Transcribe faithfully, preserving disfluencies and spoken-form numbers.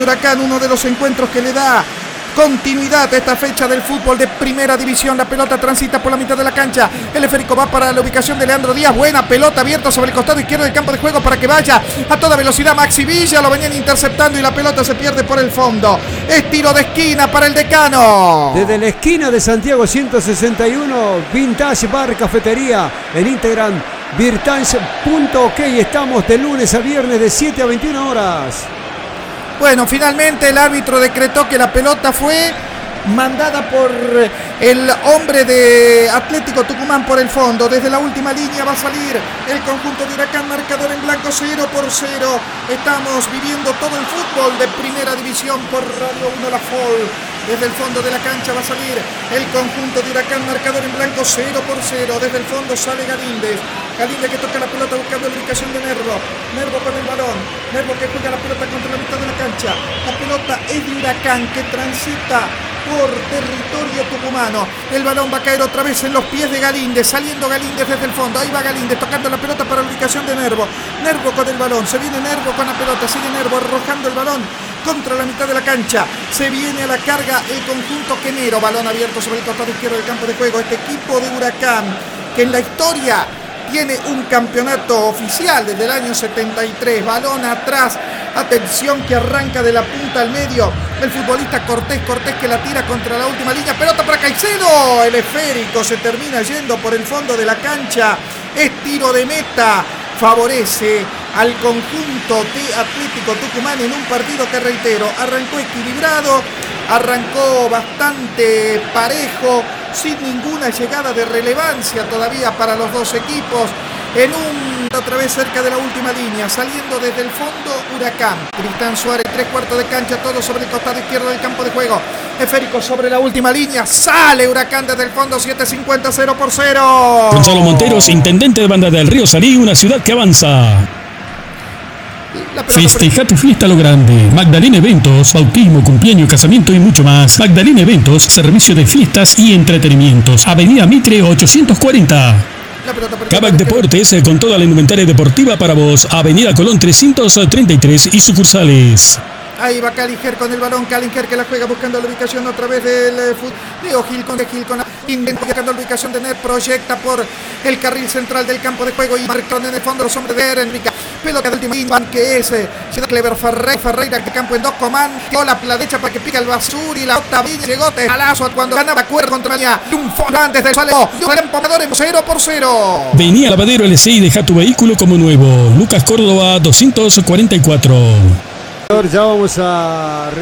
Huracán, uno de los encuentros que le da continuidad a esta fecha del fútbol de primera división. La pelota transita por la mitad de la cancha. El esférico va para la ubicación de Leandro Díaz. Buena pelota abierta sobre el costado izquierdo del campo de juego para que vaya a toda velocidad Maxi Villa. Lo venían interceptando y la pelota se pierde por el fondo. Es tiro de esquina para el Decano. Desde la esquina de Santiago ciento sesenta y uno, Vintage Bar Cafetería en Instagram, vintage punto ok. Estamos de lunes a viernes de siete a veintiuna horas. Bueno, finalmente el árbitro decretó que la pelota fue mandada por el hombre de Atlético Tucumán por el fondo. Desde la última línea va a salir el conjunto de Huracán, marcador en blanco cero por cero. Estamos viviendo todo el fútbol de primera división por Radio uno La Fol. Desde el fondo de la cancha va a salir el conjunto de Huracán, marcador en blanco cero por cero. Desde el fondo sale Galíndez. Galíndez que toca la pelota buscando la ubicación de Nervo. Nervo con el balón. Nervo que juega la pelota contra la mitad de la cancha. La pelota es de Huracán que transita por territorio tucumano. El balón va a caer otra vez en los pies de Galíndez. Saliendo Galíndez desde el fondo. Ahí va Galíndez tocando la pelota para la ubicación de Nervo. Nervo con el balón. Se viene Nervo con la pelota. Sigue Nervo arrojando el balón contra la mitad de la cancha. Se viene a la carga el conjunto quenero. Balón abierto sobre el costado izquierdo del campo de juego. Este equipo de Huracán que en la historia tiene un campeonato oficial desde el año setenta y tres. Balón atrás. Atención que arranca de la punta al medio. El futbolista Cortés. Cortés que la tira contra la última línea. Pelota para Caicedo. El esférico se termina yendo por el fondo de la cancha. Es tiro de meta. Favorece al conjunto de Atlético Tucumán en un partido que, reitero, arrancó equilibrado, arrancó bastante parejo, sin ninguna llegada de relevancia todavía para los dos equipos. En un otra vez cerca de la última línea, saliendo desde el fondo Huracán. Tristán Suárez, tres cuartos de cancha, todo sobre el costado izquierdo del campo de juego. Esférico sobre la última línea, sale Huracán desde el fondo, siete cincuenta, cero por cero. Gonzalo Monteros, intendente de Banda del Río Salí, una ciudad que avanza. Festeja tu fiesta a lo grande. Magdalena Eventos, bautismo, cumpleaños, casamiento y mucho más. Magdalena Eventos, servicio de fiestas y entretenimientos. Avenida Mitre ochocientos cuarenta. Cabac Deportes, con toda la indumentaria deportiva para vos. Avenida Colón trescientos treinta y tres y sucursales. Ahí va Calinger con el balón. Calinger que la juega buscando la ubicación otra vez del eh, fútbol. Leo Gil con Gil con buscando la ubicación de Ner. Proyecta por el carril central del campo de juego y marcando en el fondo los hombres de Enrique. Pelota del último que es eh, Clever Ferreira. Ferreira que campo en dos comandos. La derecha para que pica el basur y la otra villa llegó Alazo cuando ganaba cuerda contra Maña. Un fondo antes del sale. Un empujador en cero por cero. Venía a Lavadero L C y deja tu vehículo como nuevo. Lucas Córdoba doscientos cuarenta y cuatro. Ya vamos a